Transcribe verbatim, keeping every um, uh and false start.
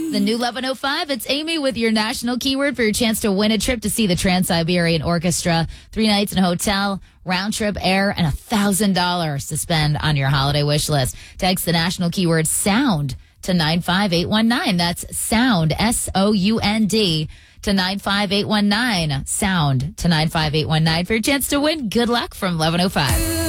The new eleven oh five, it's Amy with your national keyword for your chance to win a trip to see the Trans-Siberian Orchestra. Three nights in a hotel, round trip air, and one thousand dollars to spend on your holiday wish list. Text the national keyword SOUND to nine five eight one nine. That's SOUND, S O U N D, to nine five eight one nine. SOUND to nine five eight one nine for your chance to win. Good luck from eleven oh five.